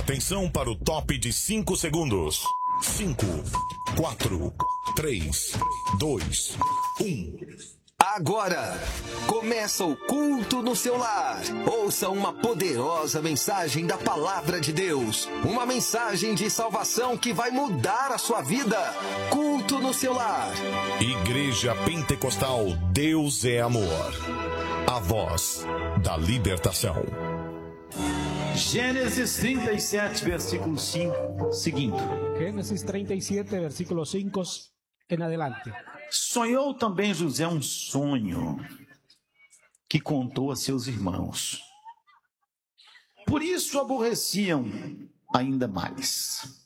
Atenção para o top de 5 segundos. 5, 4, 3, 2, 1. Agora, começa o culto no seu lar. Ouça uma poderosa mensagem da Palavra de Deus. Uma mensagem de salvação que vai mudar a sua vida. Culto no seu lar. Igreja Pentecostal Deus é Amor. A voz da libertação. Gênesis 37, versículo 5, seguindo. Génesis 37, versículo 5 en adelante. Sonhou também José um sonho que contou a seus irmãos. Por isso aborreciam ainda mais.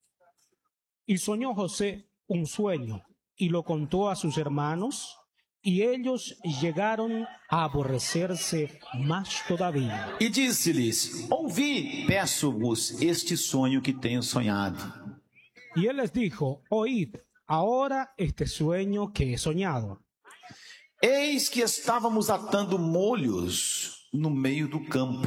Y soñó José un sueño y lo contó a sus hermanos, y ellos llegaron a aborrecerse más todavía. E disse-lhes: ouvi, peço-vos este sonho que tenho sonhado. Y él les dijo: oíd ahora este sueño que he soñado. Eis que estávamos atando molhos no meio do campo.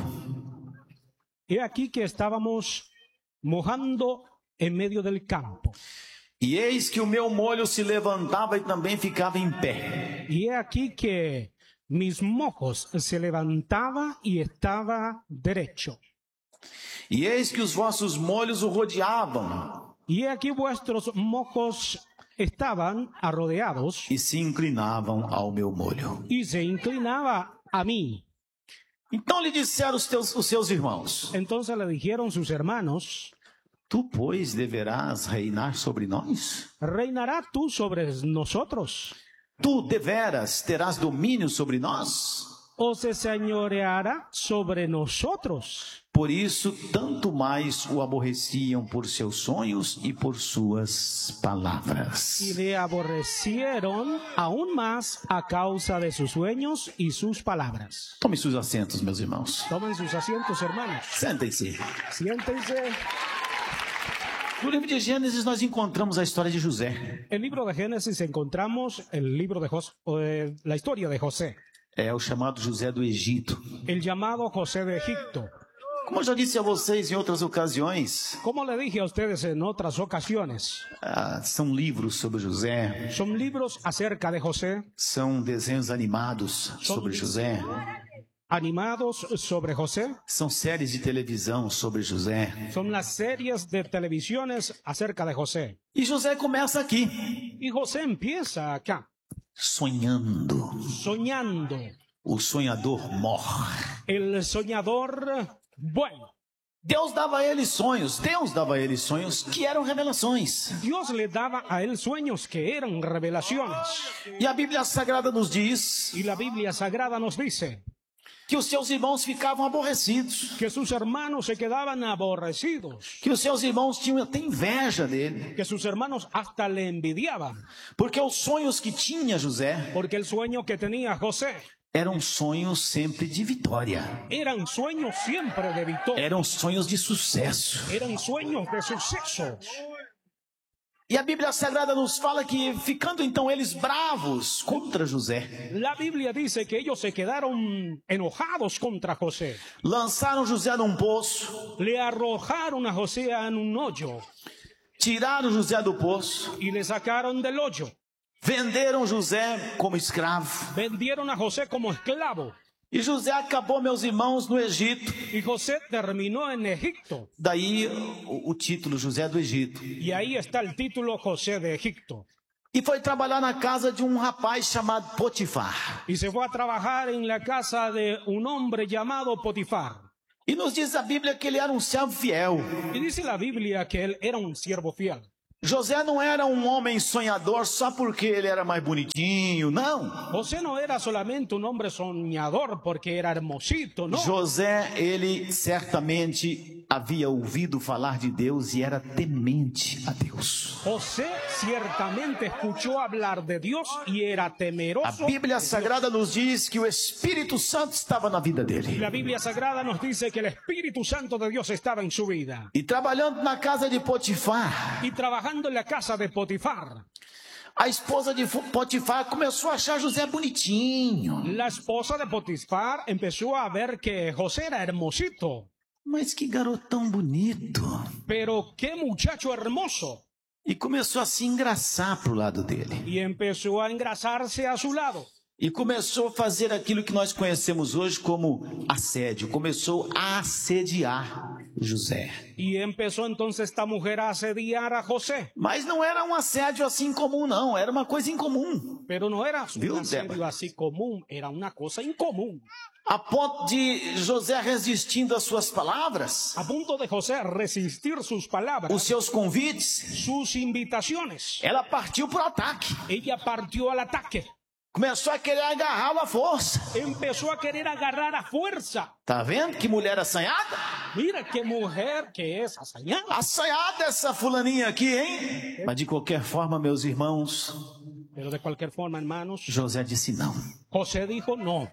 He aquí que estábamos mojando en medio del campo. E eis que o meu molho se levantava e também ficava em pé. Y he aquí que mis mojos se levantaba y estaba derecho. E eis que os vossos molhos o rodeavam. Y he aquí vuestros mojos estaban arrodeados E se inclinavam ao meu molho. y se inclinaba a mí. Então lhe disseram os seus irmãos: Entonces le dijeron sus hermanos: tu, pois, deverás reinar sobre nós? ¿reinará tú sobre nosotros? Tu deveras terás domínio sobre nós? ¿O se señoreará sobre nosotros? Por isso, tanto mais o aborreciam por seus sonhos e por suas palavras. Y le aborrecieron aún más a causa de sus sueños y sus palabras. Tome seus assentos, meus irmãos. Tomen sus asientos, hermanos. Sentem-se. Siéntense. No livro de Gênesis, nós encontramos a história de José. En el libro de Génesis encontramos el libro de la historia de José, É o chamado José do Egito. el llamado José de Egipto. Como eu já disse a vocês em outras ocasiões, Como le dije a ustedes en otras ocasiones, são livros sobre José, son libros acerca de José, são desenhos animados sobre José, animados sobre José, são séries de televisão sobre José. son las series de televisiones acerca de José. E José começa aqui, Y José empieza acá, sonhando. soñando. O sonhador morre. El soñador, bueno, Deus dava a ele sonhos que eram revelações. Dios le daba a él sueños que eran revelaciones. E a Bíblia Sagrada nos diz Y la Biblia Sagrada nos dice que os seus irmãos ficavam aborrecidos, que sus hermanos se quedaban aborrecidos, que os seus irmãos tinham até inveja dele, que sus hermanos hasta le envidiaban, porque os sonhos que tinha José porque el sueño que tenía José eram sonhos sempre de vitória, eran sueños siempre de victoria, eram sonhos de sucesso. eran sueños de suceso. E a Bíblia Sagrada nos fala que, ficando então eles bravos contra José, La Biblia dice que ellos se quedaron enojados contra José. lançaram José num poço, Le arrojaron a José en un hoyo tiraram José do poço, y le sacaron del hoyo. venderam José como escravo. Vendieron a José como esclavo. E José acabou, meus irmãos, no Egito. Y José terminó en Egipto. Daí o título José do Egito. Y ahí está el título José de Egipto. E foi trabalhar na casa de um rapaz chamado Potifar. Y se fue a trabajar en la casa de un hombre llamado Potifar. E nos diz a Bíblia que ele era um servo fiel. Y dice la Biblia que él era un siervo fiel. José não era um homem sonhador só porque ele era mais bonitinho, não. José no era solamente un hombre soñador porque era hermosito, no. José, ele certamente havia ouvido falar de Deus e era temente a Deus. José ciertamente escuchó hablar de Dios y era A temeroso. Bíblia Sagrada nos diz que o Espírito Santo estava na vida Y dele. la Biblia Sagrada nos dice que el Espíritu Santo de Dios estaba en su vida. E trabalhando na casa de Potifar, Y trabajando en la casa de Potifar, a esposa de Potifar começou a achar José bonitinho. la esposa de Potifar empezó a ver que José era hermosito. Mas que garotão bonito. pero qué muchacho hermoso. E começou a se engraçar pro lado dele. Y empezó a engrasarse a su lado. E começou a fazer aquilo que nós conhecemos hoje como assédio. Começou a assediar José. Y empezó entonces esta mujer a asediar a José. Mas não era um assédio assim comum, não. Era uma coisa incomum. Pero no era Viu, un asedio Débora? así común, era una cosa incomún. A ponto de José resistindo às suas palavras, A punto de José resistir sus os palabras, seus convites, sus invitaciones, ela partiu para o ataque. ella partió al ataque. Começou a querer agarrá-lo à força. Empezó a querer agarrar a fuerza. Tá vendo que mulher assanhada? Mira qué mujer que es assañada. Assanhada essa fulaninha aqui, hein? Mas de qualquer forma, meus irmãos, Pero de cualquier forma, hermanos, José disse não. José dijo no.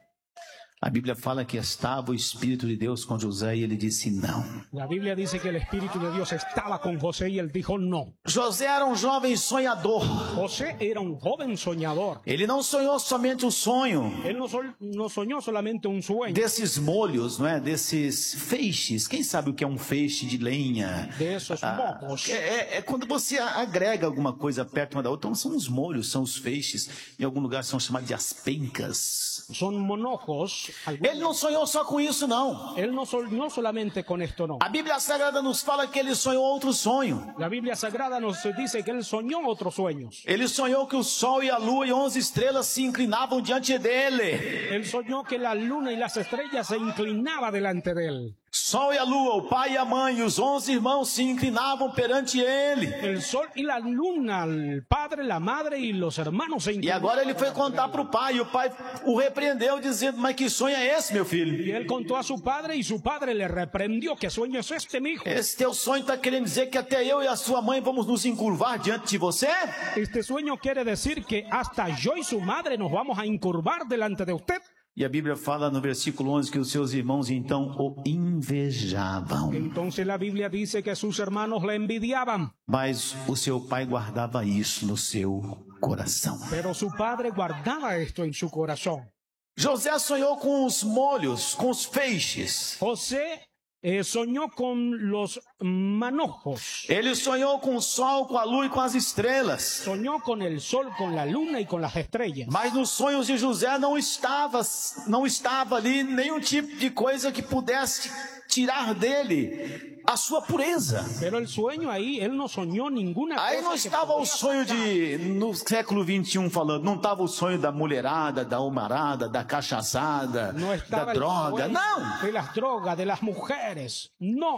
A Bíblia fala que estava o Espírito de Deus com José e ele disse não. La Biblia dice que el Espíritu de Dios estaba con José y él dijo no. José era um jovem sonhador. José era un joven soñador. Ele não sonhou somente o sonho Él no soñó solamente un sueño desses molhos, não é? Desses feixes. Quem sabe o que é um feixe de lenha? de esos mocos. É quando você agrega alguma coisa perto uma da outra. Então são os molhos, são os feixes. Em algum lugar são chamados de aspencas. Son monojos. Ele não sonhou só com isso, não. Él no soñó solamente con esto, no. A Bíblia Sagrada nos fala que ele sonhou outro sonho. La Biblia Sagrada nos dice que él soñó otros sueños. Ele sonhou que o sol e a lua e 11 estrelas se inclinavam diante dele. Él soñó que la luna y las estrellas se inclinaban delante de él. Sol e a lua, o pai e a mãe e os 11 irmãos se inclinavam perante ele. El sol y la luna, el padre, la madre y los hermanos se E inclinaban. agora ele foi contar para o pai, e o pai o repreendeu, dizendo: mas que sonho é esse, meu filho? Y él contó a su padre y su padre le reprendió. ¿Qué sueño es este, mi hijo? Esse teu sonho está querendo dizer que até eu e a sua mãe vamos nos encurvar diante de você? Este sueño quiere decir que hasta yo y su madre nos vamos a incurvar delante de usted. E a Bíblia fala no versículo 11 que os seus irmãos então o invejavam. Entonces la Biblia dice que sus hermanos le envidiaban, Mas o seu pai guardava isso no seu coração. pero su padre guardaba esto en su corazón. José sonhou com os molhos, com os feixes. José soñó con los manojos, Ele sonhou com o sol, com a lua e com as estrelas. soñó con el sol, con la luna y con las estrellas. Mas nos sonhos de José não estava ali nenhum tipo de coisa que pudesse tirar dele a sua pureza. Pero el sueño ahí, él no soñó ninguna Aí não cosa que estava o podía sonho de, no século 21 falando, não estava o sonho da mulherada, da homarada, da cachaçada, no da estaba el droga. sueño Não! de las drogas, de las mujeres. No.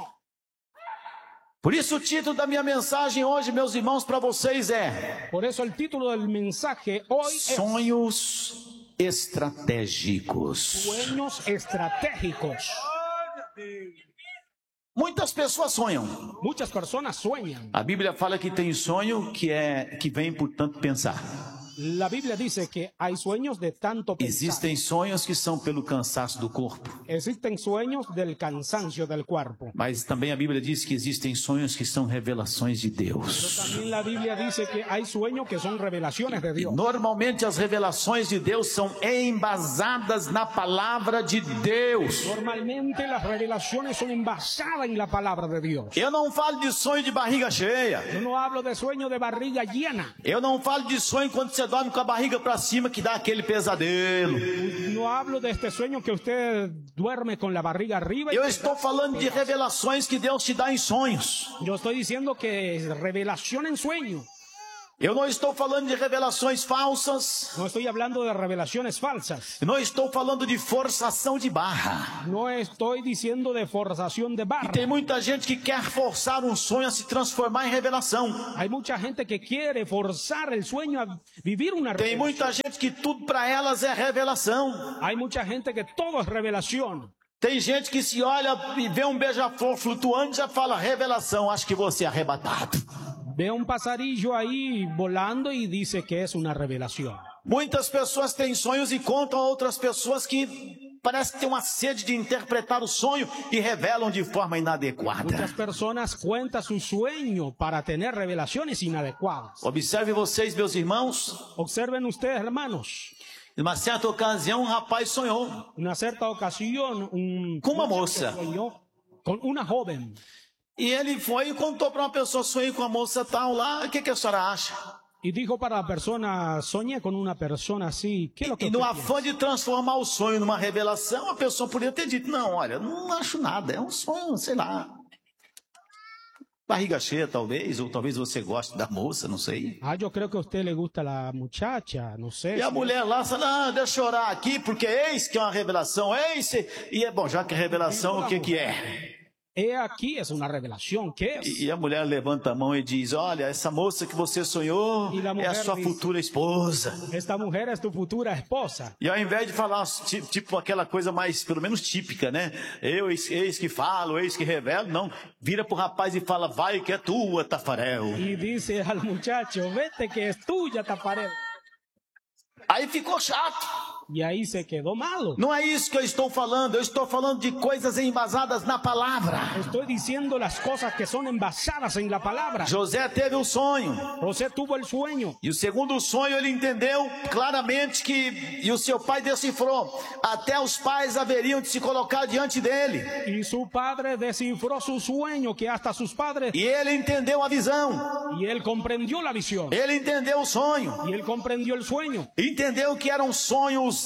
Por isso o título da minha mensagem hoje, meus irmãos, para vocês é Por eso el título del mensaje hoy es Sonhos Estratégicos. Sueños estratégicos. Muitas pessoas sonham. Muchas personas sueñan. A Bíblia fala que tem sonho que vem por tanto pensar. La Biblia dice que hay sueños de tanto pensar. Existem sonhos que são pelo cansaço do corpo. Existen sueños del cansancio del cuerpo. Mas também a Bíblia diz que existem sonhos que são revelações de Pero Deus. también la Biblia dice que hay sueños que son revelaciones de Dios. Normalmente as revelações de Deus são embasadas na palavra de Deus. Normalmente las revelaciones son basadas en la palabra de Dios. Eu não falo de sonho de barriga cheia. Yo no hablo de sueño de barriga llena. Eu não falo de sonho quando você dorme com a barriga para cima que dá aquele pesadelo. No hablo de este sueño que usted duerme con la barriga arriba. Eu estou falando de revelações que Deus te dá em sonhos. Yo estoy diciendo que es revelación en sueño. Eu não estou falando de revelações falsas. No estoy hablando de revelaciones falsas. Eu não estou falando de forçação de barra. No estoy diciendo de forzación de barra. Tem muita gente que quer forçar um sonho a se transformar em revelação. Hay mucha gente que quiere forzar el sueño a vivir una Tem revelación. muita gente que tudo para elas é revelação. Hay mucha gente que todo es revelación. Tem gente que se olha e vê um beija-flor flutuando e já fala revelação, acho que você é arrebatado. Ve un pasarillo ahí volando y dice que es una revelación. Muitas pessoas têm sonhos e contam a outras pessoas que parece que tem uma sede de interpretar o sonho e revelam de forma inadequada. Muchas personas cuentan su sueño para tener revelaciones inadecuadas. Observe vocês, meus irmãos. Observen ustedes, hermanos. Em uma certa ocasião, um rapaz sonhou Una cierta ocasión, un com uma muchacho moça. soñó con una joven. E ele foi e contou para uma pessoa, sonhei com a moça tal lá, o que a senhora acha? Y dijo para la persona, soñé con una persona así, ¿qué es lo que E usted no piensa? afã de transformar o sonho numa revelação, a pessoa poderia ter dito, não, olha, não acho nada, é um sonho, sei lá. Barriga cheia, talvez, ou talvez você goste da moça, não sei. Ah, yo creo que a usted le gusta la muchacha, no sé. E a mulher lá fala, deixa eu orar aqui, porque eis que é uma revelação, eis... E é bom, já que é revelação, o que que é? He aquí es una revelación, ¿qué es? E a mulher levanta a mão e diz, olha, essa moça que você sonhou E a é mulher a sua diz, futura esposa. Esta mujer es tu futura esposa. E ao invés de falar tipo aquela coisa mais, pelo menos típica, né? Eu, eis que falo, eis que revelo, não. Vira pro rapaz e fala, vai que é tua, Tafarel. Y dice al muchacho, vete que es tuya, Tafarel. Aí ficou chato. Y ahí se quedó malo. Não é isso que eu estou falando de coisas embasadas na palavra. Estoy diciendo las cosas que son envasadas en la palabra. José teve um sonho. José tuvo el sueño. E o segundo sonho ele entendeu claramente que, e o seu pai decifrou, até os pais haveriam de se colocar diante dele. Y su padre descifró su sueño, que hasta sus padres. E ele entendeu a visão. Y él comprendió la visión. Ele entendeu o sonho. Y él comprendió el sueño. Entendeu que eram sonhos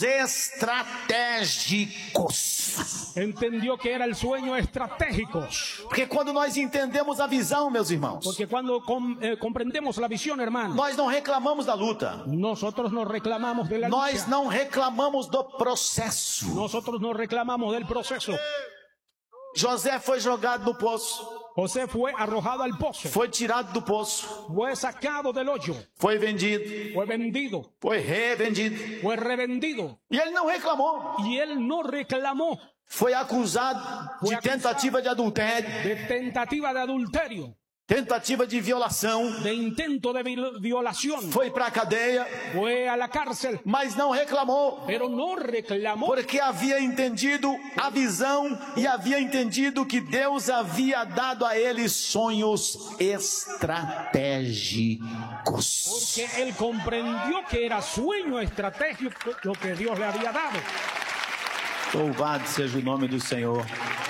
estratégicos. Entendió que era el sueño estratégico. Porque quando nós entendemos a visão, meus irmãos, Porque cuando comprendemos la visión, hermano, nós não reclamamos da luta. nosotros nos reclamamos de la Nós lucha. não reclamamos do processo. Nosotros nos reclamamos del proceso. José foi jogado no poço. José fue arrojado al pozo. Foi tirado do poço. Fue sacado del hoyo. Foi vendido. Fue vendido. Foi revendido. Fue revendido. E ele não reclamou. Y él no reclamó Foi acusado de tentativa de adultério, de tentativa de adulterio, tentativa de violação. de intento de violación. Foi para a cadeia, Fue a la cárcel, mas não reclamou. pero no reclamó Porque havia entendido a visão e havia entendido que Deus havia dado a ele sonhos estratégicos. porque él comprendió que era sueño estratégico lo que Dios le había dado. Louvado seja o nome do Senhor.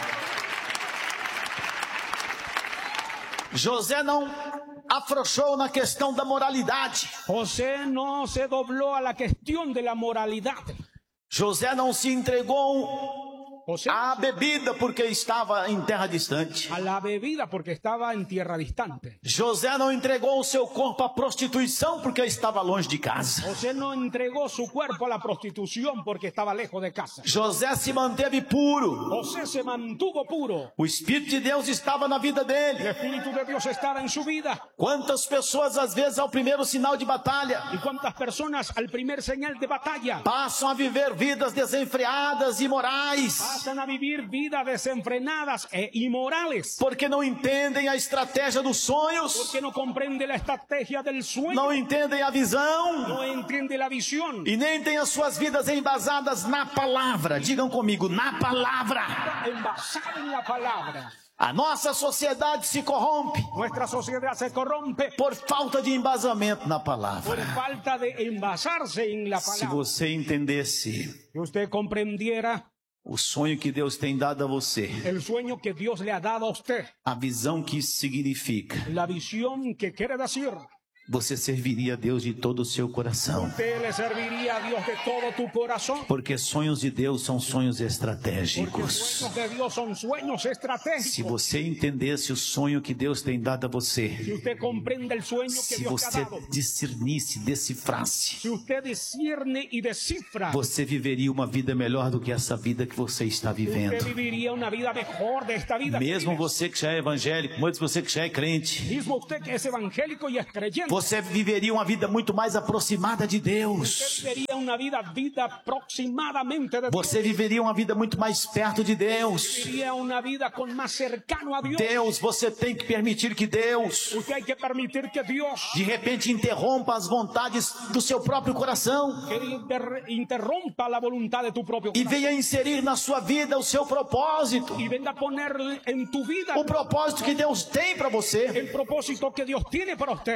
José não afrouxou na questão da moralidade. José no se dobló a la cuestión de la moralidad. José não se entregou José à bebida porque estava em terra distante. a la bebida porque estaba en tierra distante. José não entregou o seu corpo à prostituição porque estava longe de casa. José no entregó su cuerpo a la prostitución porque estaba lejos de casa. José se manteve puro. José se mantuvo puro. O Espírito de Deus estava na vida El dele. Espíritu de Dios estaba en su vida. Quantas pessoas, às vezes, ao primeiro sinal de batalha, ¿Y cuántas personas al primer señal de batalla passam a viver vidas desenfreadas e imorais, pasan a vivir vidas desenfrenadas e inmorales? porque não entendem a estratégia dos sonhos, Porque no comprende la estrategia del sueño, não entendem a visão no entiende la visión, e nem têm as suas vidas embasadas na palavra. Digam comigo, na palavra. envasada en la palabra. A nossa sociedade se corrompe Nuestra sociedad se corrompe por falta de embasamento na por palavra. falta de envasarse en la Se palabra. você entendesse Si usted comprendiera o sonho que Deus tem dado a você, el sueño que Dios le ha dado a usted, a visão que isso significa, la visión que quiere decir, você serviria a Deus de todo o seu coração. usted le serviría a Dios de todo tu corazón. Porque sonhos de Deus são sonhos Porque estratégicos. sueños de Dios son sueños Se estratégicos. você entendesse o sonho que Deus tem dado a você, Si usted comprende el sueño que se Dios te ha você dado, discernisse, decifrasse, si usted discierne y descifra, você viveria uma vida melhor do que essa vida que você está usted vivendo. viviría una vida mejor de esta vida. que Mesmo vive. você que já é evangélico, mesmo você que já é crente, Mismo usted que es evangélico y es creyente, você viveria uma vida muito mais aproximada de usted Deus. sería una vida aproximadamente de Dios. Você viveria uma vida muito mais perto de Deus. Viviría una vida con más cercano a Dios. Deus, você tem que permitir que Deus, Usted hay que permitir que Dios de repente, interrompa as vontades do seu próprio coração que interrumpa la voluntad de tu propio e corazón venha inserir na sua vida o seu propósito. y venga a poner en tu vida O propósito que Deus tem para você. el propósito que Dios tiene para usted. Você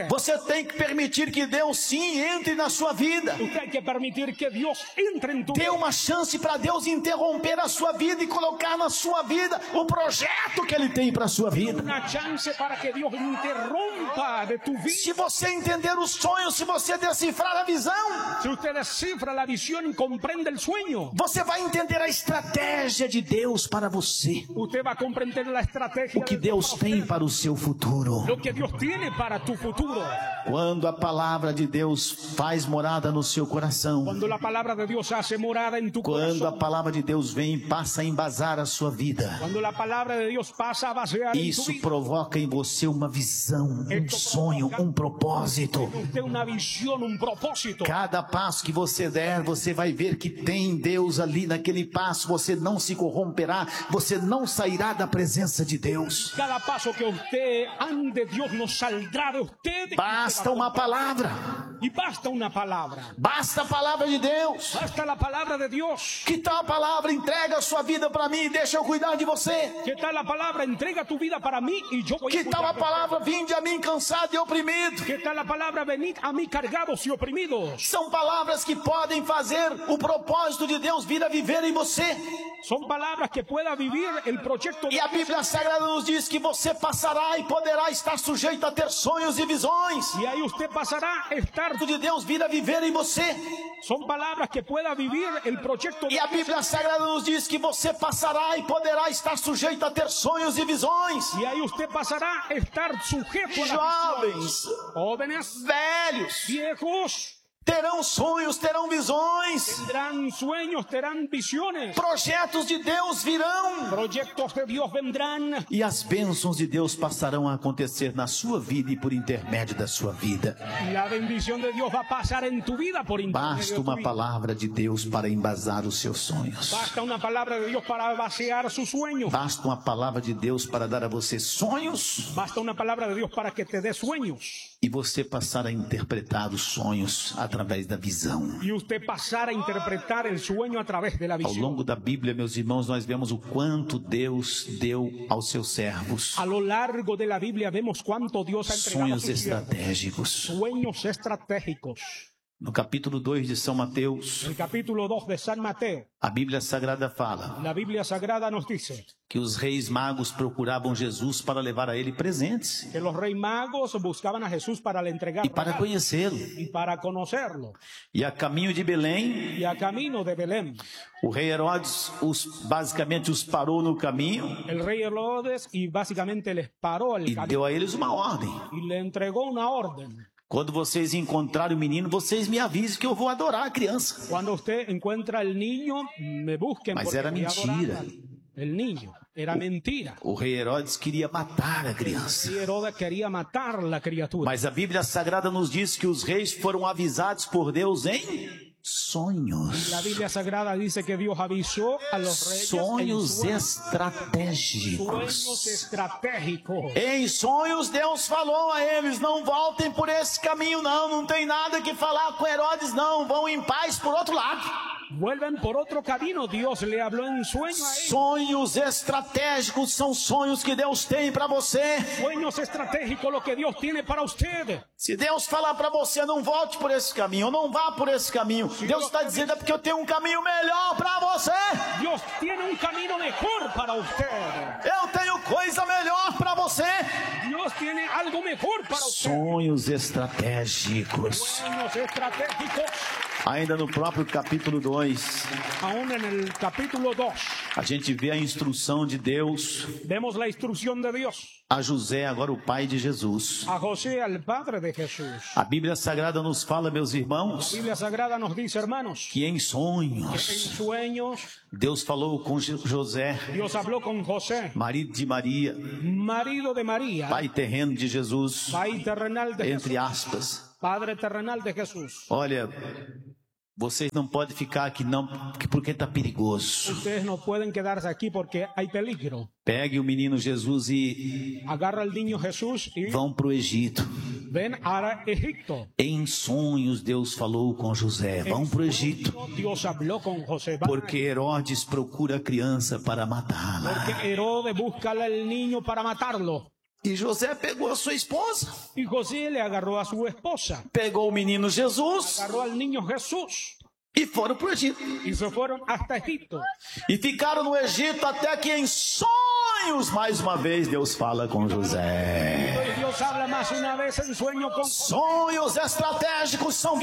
tem que permitir que Deus sim entre na sua vida. Usted hay que permitir que Dios entre en tu Dê vida. uma chance para Deus interromper a sua vida e colocar na sua vida o projeto que Ele tem para a sua vida. Una chance para que Dios interrumpa de tu vida. Se você entender os sonhos, se você decifrar a visão, Si usted descifra la visión y comprende el sueño, você vai entender a estratégia de Deus para você. usted va a comprender la estrategia O que de Deus tem para o seu futuro. lo que Dios tiene para tu futuro. Quando a palavra de Deus faz morada no seu coração, Cuando la palabra de Dios hace morada en tu quando a corazón, palavra de Deus vem e passa a embasar a sua vida, cuando la palabra de Dios pasa a basear en tu isso vida, provoca em você uma visão, um sonho, um propósito. usted una visión, un propósito. Cada passo que você der, você vai ver que tem Deus ali naquele passo. Você não se corromperá, você não sairá da presença de Deus. Cada paso que usted ande, Dios no saldrá de usted. Basta uma palavra, Y basta una palabra. basta a palavra de Deus. Basta la palabra de Dios. Que tal a palavra? Entrega a sua vida para mim e deixa eu cuidar de você. ¿Qué tal la palabra? Entrega tu vida para mí y yo voy a Que tal cuidar a de palavra? Vinde a mim cansado e oprimido. ti. ¿Qué tal la palabra? Venid a mí cargados y oprimidos. São palavras que podem fazer o propósito de Deus vir a viver em você. Son palabras que pueda vivir el proyecto de E a Bíblia Sagrada nos diz que você passará e poderá estar sujeito a ter sonhos e visões. Y ahí usted pasará a estar. De Deus vir a viver em você. Son palabras que pueda vivir el proyecto E de a Bíblia Sagrada nos diz que você passará e poderá estar sujeito a ter sonhos e visões. Y ahí usted pasará a estar sujeto a las Jovens, visiones. Jóvenes, velhos, viejos, terão sonhos, terão visões. tendrán sueños, tendrán visiones. Projetos de Deus virão. Proyectos de Dios vendrán. E as bênçãos de Deus passarão a acontecer na sua vida e por intermédio da sua vida. Y la bendición de Dios va a pasar en tu vida por intermedio Basta de tu uma vida. palavra de Deus para embasar os seus sonhos. Basta una palabra de Dios para vaciar sus sueños. Basta uma palavra de Deus para dar a você sonhos Basta una palabra de Dios para que te dé sueños. e você passar a interpretar os sonhos através da visão. Y usted pasar a interpretar el sueño a través de la Ao visión. longo da Bíblia, meus irmãos, nós vemos o quanto Deus deu aos seus servos. A lo largo de la Biblia vemos cuánto Dios ha entregado a Sonhos sus siervos. estratégicos. Sueños estratégicos. No capítulo 2 de São Mateus, El capítulo 2 de San Mateo, a Bíblia Sagrada fala la Biblia Sagrada nos dice que os reis magos procuravam Jesus para levar a ele presentes que los reyes magos buscaban a Jesús para le entregar e para regalos conhecê-lo. y para conocerlo. E a caminho de Belém, Y a camino de Belén, o rei Herodes basicamente os parou no caminho el rey Herodes y básicamente les paró el e camino deu a eles uma ordem. y le entregó una orden. Quando vocês encontrarem o menino, vocês me avisem que eu vou adorar a criança. Cuando usted encuentra el niño, me busquen. Mas porque era voy a mentira. adorar el niño. Era mentira. O rei Herodes queria matar a criança. Y Herodes quería matar la criatura. Mas a Bíblia Sagrada nos diz que os reis foram avisados por Deus em sonhos. La Biblia Sagrada dice que Dios avisó a los reyes en Sonhos sueños estratégicos. estratégicos. Em sonhos, Deus falou a eles: não voltem por esse caminho, não. Não tem nada que falar com Herodes, não. Vão em paz por outro lado. Vuelven por otro camino. Dios le habló en sueño a ellos. Sonhos estratégicos são sonhos que Deus tem para você. Sueños estratégicos lo que Dios tiene para usted. Se Deus falar para você, não volte por esse caminho, não vá por esse caminho, Deus está dizendo é porque eu tenho um caminho melhor para você. Dios tiene un camino mejor para usted. Eu tenho coisa melhor para você. Dios tiene algo mejor para usted. Sonhos estratégicos. Sueños estratégicos. Ainda no próprio capítulo 2, Aún en el capítulo 2 a gente vê a instrução de Deus vemos la instrucción de Dios a José, agora o pai de Jesus. a José, al padre de Jesús. A Bíblia Sagrada nos fala, meus La irmãos, Biblia Sagrada nos dice, hermanos, que em en sonhos sueños Deus falou com José, Dios habló con José, marido de Maria, marido de María, pai terreno de Jesus, pai terrenal de entre Jesús, aspas. padre terrenal de Jesús. Olha, vocês não podem ficar aqui não, porque está perigoso. Ustedes no pueden quedarse aquí porque hay peligro. Pegue o menino Jesus e Agarra al niño Jesús y vão para o Egito. ven a Egipto. Em sonhos Deus falou com José, vão para o Egito, Dios habló con José. Van porque Herodes procura a criança para matá-la. porque Herodes busca al niño para matarlo. E José pegou a sua esposa, Y José le agarró a su esposa, pegou o menino Jesus agarró al niño Jesús e foram para o Egito. y se fueron hasta Egipto. E ficaram no Egito até que em sonhos, mais uma vez, Deus fala com José. Y Dios habla más una vez en sueño con Sonhos estratégicos são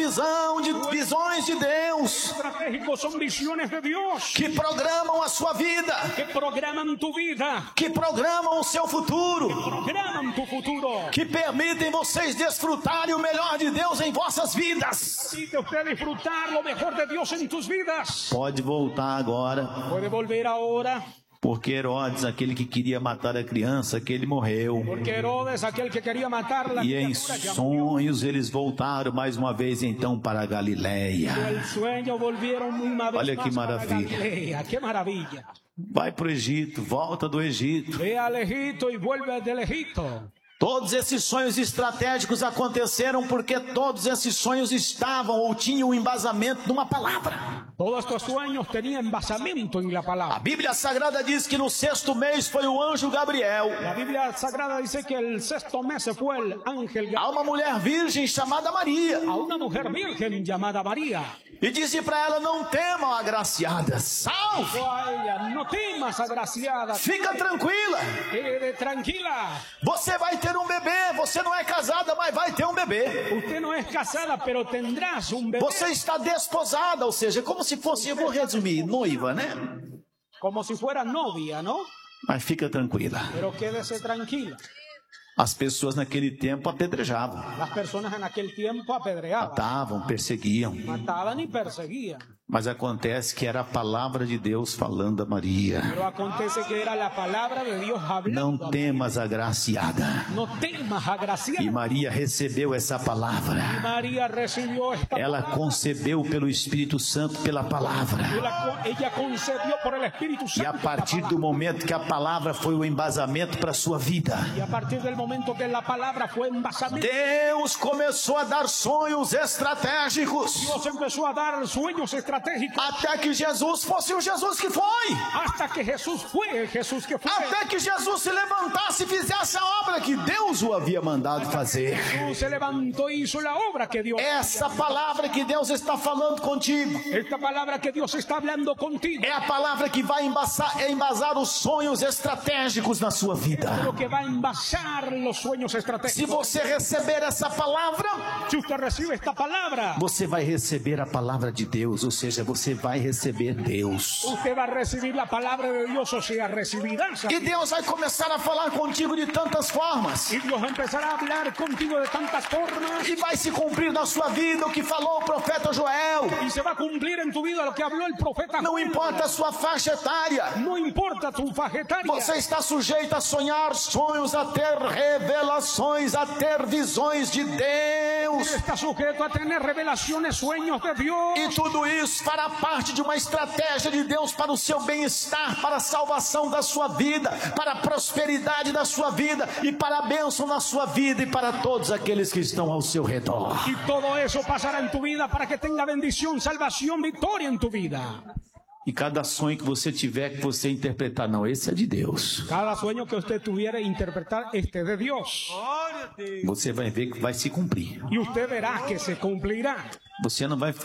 visões de Deus estratégicos, son visiones de Dios que programam a sua vida, que programan tu vida, que programam o seu futuro, programan tu futuro. que permitem vocês desfrutarem o melhor de Deus em vossas vidas. Permite usted disfrutar lo mejor de Dios en tus vidas. Pode voltar agora, Puede volver ahora, porque Herodes, aquele que queria matar a criança, que ele morreu. porque Herodes, aquel que quería matar la E em criatura, ya murió. sonhos eles voltaram mais uma vez então para a Galileia. El sueño volvieron una vez Olha más que para maravilha. Galilea. Qué maravilla. Vai para o Egito, volta do Egito. Ve al Egipto y vuelve del Egipto. Todos esses sonhos estratégicos aconteceram porque todos esses sonhos estavam ou tinham um embasamento numa palavra. Todos estos sueños tenían basamento en la A palabra. Bíblia Sagrada diz que no 6º mês foi o anjo Gabriel. La Biblia Sagrada dice que el 6º mes se fue el ángel A uma mulher virgem chamada Maria. a una mujer virgen llamada María. E disse para ela: não temam, agraciada, salve, Dijo a ella, no temas, agraciada, fica tranquila. quede tranquila. Você vai ter um bebê, você não é casada, mas vai ter um bebê. Usted no es casada, pero tendrás un bebé. Você está desposada, ou seja, como se fosse, eu vou resumir, noiva, né? Como si fuera novia, ¿no? Mas fica tranquila. Pero quédese tranquila. As pessoas naquele tempo apedrejavam, Las personas en aquel tiempo apedreaban, matavam, perseguiam. mataban y perseguían. Mas acontece que era a palavra de Deus falando a Maria. Pero acontece que era la palabra de Dios hablando. Não temas, agraciada. No temas, agraciada. E Maria recebeu essa palavra. María recibió esta Ela concebeu pelo Espírito Santo pela palavra. ella concedió por el Espíritu E a Santo. partir do momento que a palavra foi o embasamento para a sua vida, Y a partir del momento que la palabra fue envasamento, Deus começou a dar sonhos estratégicos. Dios empezó a dar sueños estratégicos Até que Jesus fosse o Jesus que foi. hasta que Jesús fue el Jesús que fue. Até que Jesus se levantasse e fizesse a obra que Deus o havia mandado fazer. Jesús se levantó y hizo la obra que Dios. Essa palavra que Deus está falando contigo Esta palabra que Dios está hablando contigo é a palavra que vai embasar os sonhos estratégicos na sua vida. es lo que va a envasar los sueños Se estratégicos. você receber essa palavra, Si usted recibe esta palabra, você vai receber a palavra de Deus, ou seja, você vai receber Deus. usted va a recibir la palabra de Dios, o sea, recibirás. E Deus vai começar a falar contigo de tantas formas. Y Dios empezará a hablar contigo de tantas formas. E vai se cumprir na sua vida o que falou o profeta Joel. Y se va a cumplir en tu vida lo que habló el profeta. Não Joel. importa a sua faixa etária. No importa tu faja etaria. Você está sujeito a sonhar sonhos, a ter revelações, a ter visões de Deus. Está sujeto a tener revelaciones, sueños de Dios. E tudo isso fará parte de uma estratégia de Deus para o seu bem-estar, para a salvação da sua vida, para a prosperidade da sua vida e para a bênção na sua vida e para todos aqueles que estão ao seu redor. Y todo eso pasará en tu vida para que tenga bendición, salvación, victoria en tu vida. E cada sonho que você tiver, que você interpretar, não, esse é de Deus. Cada sueño que usted tuviera interpretar este de Dios. Você vai ver que vai se cumprir. Y usted verá que se cumplirá. Você não vai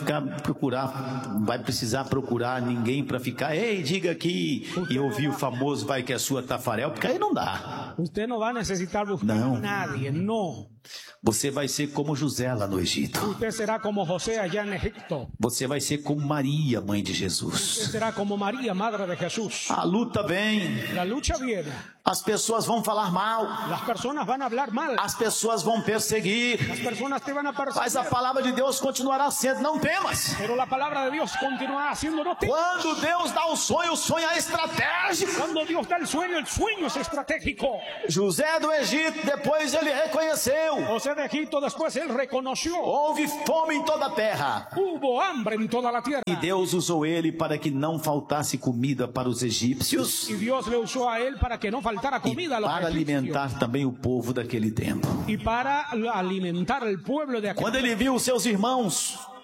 não vai precisar procurar ninguém para ficar, ei, diga aqui, e ouvir o famoso vai que é sua Tafarel, porque aí não dá. Usted no va a necesitar buscar No. a nadie, no. Você vai ser como José lá no Egito. Usted será como José allá en Egipto. Você vai ser como Maria, mãe de Usted Jesus. será como María, madre de Jesús. A luta vem, La lucha viene. as pessoas vão falar mal, Las personas van a hablar mal. as pessoas vão perseguir, Las personas te van a mas a perseguir. palavra de Deus continuará sendo, não temas. Pero la palabra de Dios continuará haciendo no te. Quando Deus dá o sonho é estratégico. Cuando Dios da el sueño es estratégico. José do Egito, depois ele reconheceu. José de Egipto después él reconoció. Houve fome em toda a terra. Hubo hambre en toda la tierra. E Deus usou ele para que não faltasse comida para os egípcios Y Dios le usó a él para que no faltara e comida a los para egipcios. alimentar também o povo daquele tempo. Y para alimentar al pueblo de aquel. Quando ele viu os seus irmãos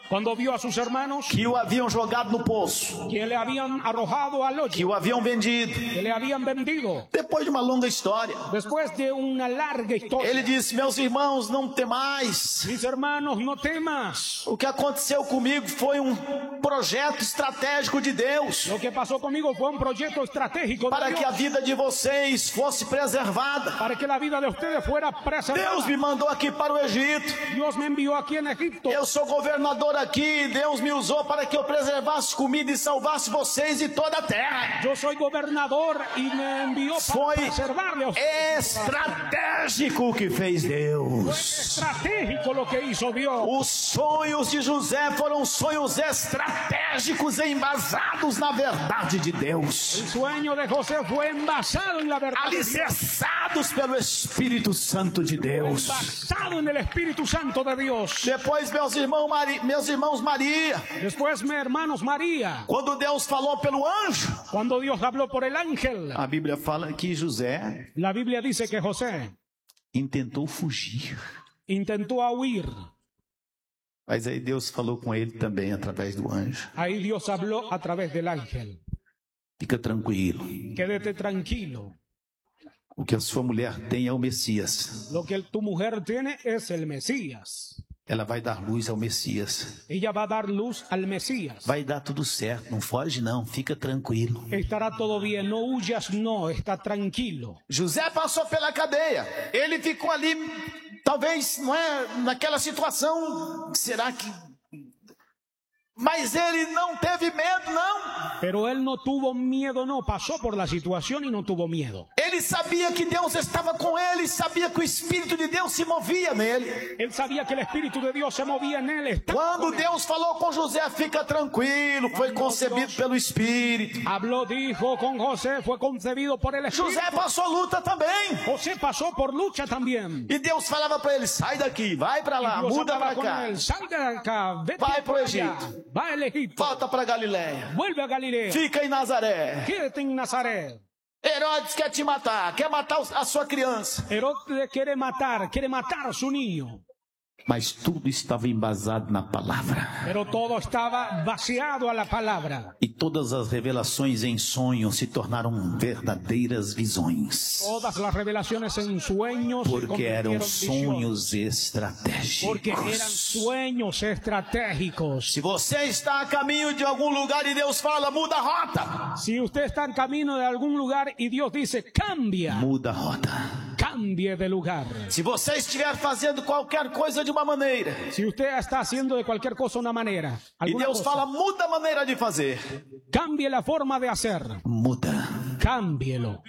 Cuando vio a sus hermanos que o haviam jogado no poço, que le habían arrojado al que hoyo, o haviam vendido, que le habían vendido, depois de uma longa história, después de una larga historia, ele disse: meus irmãos, não temais. mis hermanos, no temas. O que aconteceu comigo foi um projeto estratégico de Deus Lo que pasó conmigo fue un proyecto estratégico de para que a Dios, vida de vocês fosse preservada. para que la vida de ustedes fuera Deus preservada. me mandou aqui para o Egito. Dios me envió aquí en Egipto. Eu sou governador aqui. Deus me usou para que eu preservasse comida e salvasse vocês e toda a terra. Yo soy gobernador y me envió para Foi preservarle a ustedes. estratégico o que fez Deus. Estratégico lo que hizo Dios. Os sonhos de José foram sonhos estratégicos e embasados na verdade de Deus, El sueño de José fue envasado en la verdad de Dios, alicerçados pelo Espírito Santo de Deus. basado en el Espíritu Santo de Dios. Depois, meus irmãos Maria, Después, mis hermanos, María, quando Deus falou pelo anjo, cuando Dios habló por el ángel, a Bíblia fala que José la Biblia dice que José intentou fugir. intentó huir. Mas aí Deus falou com ele também através do anjo. Ahí Dios habló a través del ángel. Fica tranquilo. Quédate tranquilo. O que a sua mulher tem é o Messias. Lo que tu mujer tiene es el Mesías. Ela vai dar luz ao Messias. Ella va a dar luz al Mesías. Vai dar tudo certo. Não foge não. Fica tranquilo. Estará todo bien. No huyas, no. Está tranquilo. José passou pela cadeia. Ele ficou ali, talvez, não é, naquela situação. Será que... Mas ele não teve medo, não. Pero él no tuvo miedo, no. Pasó por la situación y no tuvo miedo. Ele sabia que Deus estava com ele, sabia que o Espírito de Deus se movia nele. Él sabía que el Espíritu de Dios se movía en él. Estaba Quando con él. Deus falou com José, fica tranquilo, foi concebido pelo Espírito. Habló, dijo con José, fue concebido por el Espíritu. José passou luta também. José pasó por lucha también. E Deus falava para ele: sai daqui, vai para lá, Dios muda hablaba para con cá, él, salga de acá, vete Vai pro para allá, Egito. va al Egipto, volta para Galiléia, vuelve a Galilea, fica em Nazaré. quédate en Nazaret. Herodes quer te matar, quer matar a sua criança. Herodes quiere matar a su niño. Mas tudo estava embasado na palavra. Pero todo estaba vaciado a la palabra. E todas as revelações em sonhos se tornaram verdadeiras visões. Todas las revelaciones en sueños se Porque eram convirtieron en visiones. sonhos estratégicos. Porque eran sueños estratégicos. Se você está a caminho de algum lugar e Deus fala, muda a rota. Si usted está en camino de algún lugar y Dios dice, cambia, Muda a rota. cambie de lugar. Se você estiver fazendo qualquer coisa de uma maneira, Si usted está haciendo de cualquier cosa una manera, e alguna Deus cosa, fala, muda a maneira de fazer, cambie la forma de hacer, muda. cámbielo.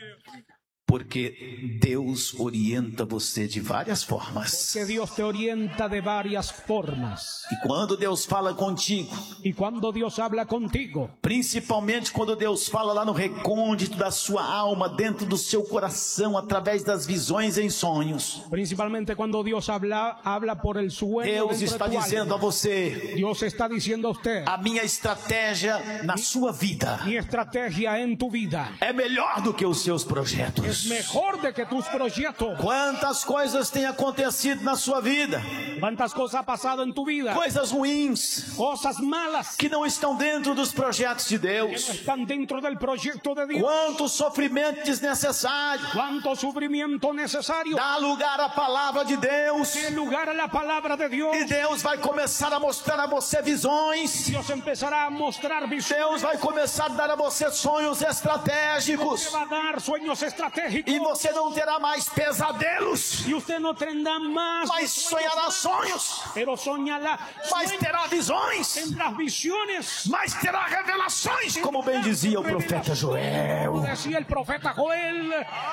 Porque Deus orienta você de várias formas. Que Dios te orienta de varias formas. E quando Deus fala contigo, Y cuando Dios habla contigo, principalmente quando Deus fala lá no recôndito da sua alma, dentro do seu coração, através das visões em sonhos, principalmente cuando Dios habla por el sueño Deus dentro está de tu dizendo a alma, você: Dios está diciendo a usted, a minha estratégia na sua vida mi estrategia en tu vida é melhor do que os seus es projetos. mejor de que tus proyectos. Quantas coisas têm acontecido na sua vida, ¿Cuántas cosas ha pasado en tu vida? coisas ruins, Cosas malas que não estão dentro dos projetos de que no Deus. están dentro del proyecto de Dios. Quanto sofrimento desnecessário. Cuánto sufrimiento necesario. Dá lugar à palavra de Deus. Dé lugar a la palabra de Dios. E Deus vai começar a mostrar a você visões. Dios empezará a mostrar visiones. Deus vai começar a dar a você sonhos Te estratégicos. va a dar sueños estratégicos. E você não terá mais pesadelos, Y usted no tendrá más, mas sonhará sonhos, pero soñará, mas terá visões, tendrá visiones. mas terá revelações, como bem dizia o profeta Joel. Como decía el profeta Joel,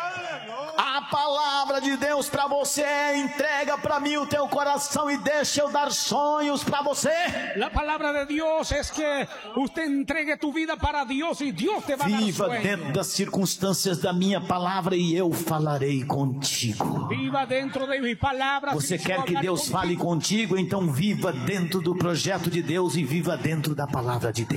A palavra de Deus para você é: entrega para mim o teu coração e deixa eu dar sonhos para você. la palabra de Dios es que usted entregue tu vida para Dios y Dios te va a dar Viva sueños. dentro das circunstâncias da minha palavra e eu falarei contigo. Viva dentro de mi palabra. Você y yo quer que hablaré Deus contigo. fale contigo? Então viva dentro do projeto de Deus e viva dentro da palavra de Deus.